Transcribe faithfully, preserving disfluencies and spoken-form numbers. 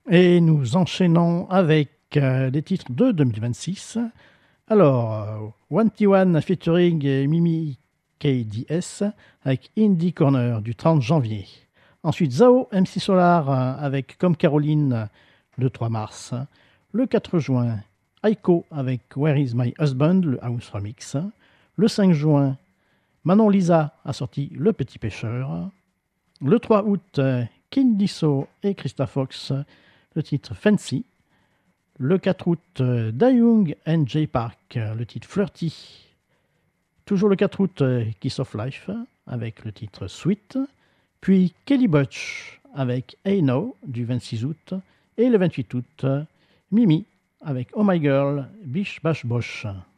Et nous enchaînons avec euh, des titres de deux mille vingt-six. Alors, vingt et un featuring Mimi K D S avec Indie Corner du trente janvier. Ensuite, Zao M C Solar euh, avec Comme Caroline le trois mars. Le quatre juin, Aiko avec Where Is My Husband, le House Remix. Le cinq juin, Manon Lisa a sorti Le Petit Pêcheur. Le trois août, euh, King Disso et Christa Fox, le titre Fancy. Le quatre août, euh, Dayoung and Jay Park, euh, le titre Flirty. Toujours le quatre août, euh, Kiss of Life avec le titre Sweet. Puis Kelly Butch avec Hey No du vingt-six août. Et le vingt-huit août, euh, Mimi avec Oh My Girl, Bish Bash Bosh.